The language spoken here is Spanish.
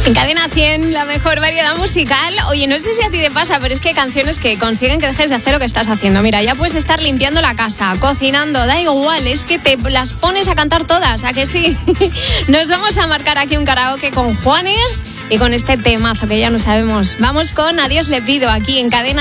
En Cadena 100, la mejor variedad musical. Oye, no sé si a ti te pasa, pero es que hay canciones que consiguen que dejes de hacer lo que estás haciendo. Mira, ya puedes estar limpiando la casa, cocinando, da igual, es que te las pones a cantar todas, ¿a que sí? Nos vamos a marcar aquí un karaoke con Juanes y con este temazo que ya no sabemos. Vamos con Adiós le pido aquí en Cadena